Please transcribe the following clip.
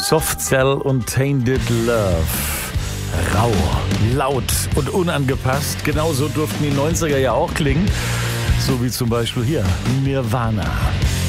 Soft Cell und Tainted Love. Rau, laut und unangepasst. Genauso durften die 90er ja auch klingen. So wie zum Beispiel hier Nirvana.